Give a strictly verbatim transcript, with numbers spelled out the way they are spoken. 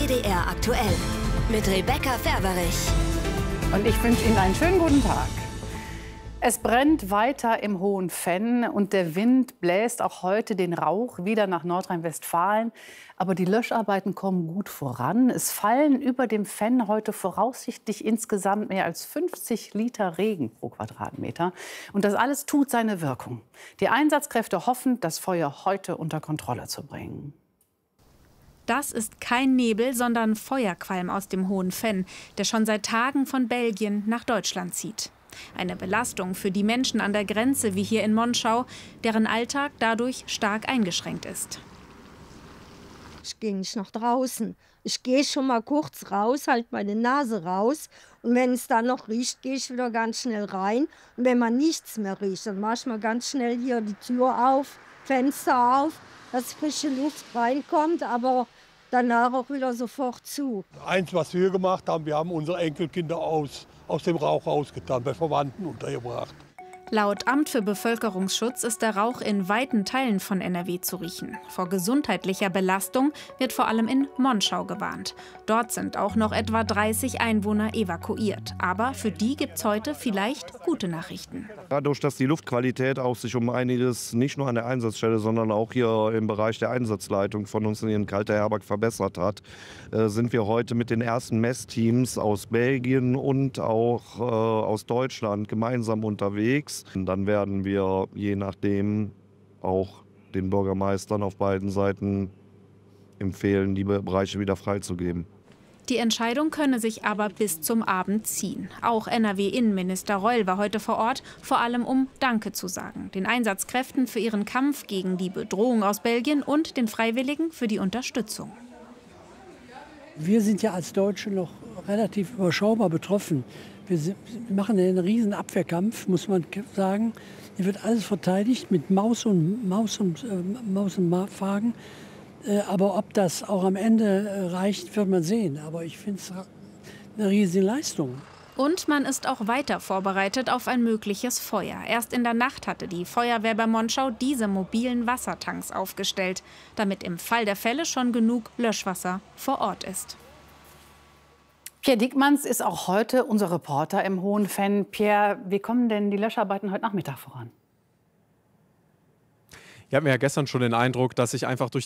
W D R aktuell mit Rebecca Ferberich. Und ich wünsche Ihnen einen schönen guten Tag. Es brennt weiter im Hohen Venn und der Wind bläst auch heute den Rauch wieder nach Nordrhein-Westfalen. Aber die Löscharbeiten kommen gut voran. Es fallen über dem Venn heute voraussichtlich insgesamt mehr als fünfzig Liter Regen pro Quadratmeter. Und das alles tut seine Wirkung. Die Einsatzkräfte hoffen, das Feuer heute unter Kontrolle zu bringen. Das ist kein Nebel, sondern Feuerqualm aus dem Hohen Venn, der schon seit Tagen von Belgien nach Deutschland zieht. Eine Belastung für die Menschen an der Grenze wie hier in Monschau, deren Alltag dadurch stark eingeschränkt ist. Ich gehe nicht nach draußen. Ich gehe schon mal kurz raus, halte meine Nase raus. Und wenn es dann noch riecht, gehe ich wieder ganz schnell rein. Und wenn man nichts mehr riecht, dann mache ich mal ganz schnell hier die Tür auf, Fenster auf, dass frische Luft reinkommt, aber danach auch wieder sofort zu. Eins, was wir gemacht haben, wir haben unsere Enkelkinder aus, aus dem Rauch rausgetan, bei Verwandten untergebracht. Laut Amt für Bevölkerungsschutz ist der Rauch in weiten Teilen von N R W zu riechen. Vor gesundheitlicher Belastung wird vor allem in Monschau gewarnt. Dort sind auch noch etwa dreißig Einwohner evakuiert. Aber für die gibt es heute vielleicht gute Nachrichten. Dadurch, dass die Luftqualität auch sich um einiges nicht nur an der Einsatzstelle, sondern auch hier im Bereich der Einsatzleitung von uns in Kalteherberg verbessert hat, äh, sind wir heute mit den ersten Messteams aus Belgien und auch äh, aus Deutschland gemeinsam unterwegs. Und dann werden wir je nachdem auch den Bürgermeistern auf beiden Seiten empfehlen, die Bereiche wieder freizugeben. Die Entscheidung könne sich aber bis zum Abend ziehen. Auch N R W-Innenminister Reul war heute vor Ort, vor allem um Danke zu sagen. Den Einsatzkräften für ihren Kampf gegen die Bedrohung aus Belgien und den Freiwilligen für die Unterstützung. Wir sind ja als Deutsche noch relativ überschaubar betroffen. Wir machen einen riesen Abwehrkampf, muss man sagen. Hier wird alles verteidigt mit Maus und Maus und äh, Maus und Magen. Äh, aber ob das auch am Ende äh, reicht, wird man sehen. Aber ich finde es eine riesige Leistung. Und man ist auch weiter vorbereitet auf ein mögliches Feuer. Erst in der Nacht hatte die Feuerwehr bei Monschau diese mobilen Wassertanks aufgestellt, damit im Fall der Fälle schon genug Löschwasser vor Ort ist. Pierre Diekmanns ist auch heute unser Reporter im Hohen Venn. Pierre, wie kommen denn die Löscharbeiten heute Nachmittag voran? Wir hatten ja gestern schon den Eindruck, dass sich einfach durch